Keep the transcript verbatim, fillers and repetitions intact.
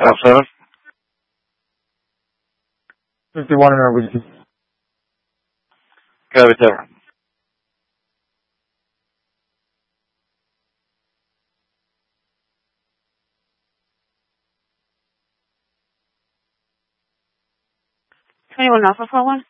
F seven. fifty-one and over. Copy seven. twenty-one Alpha four one.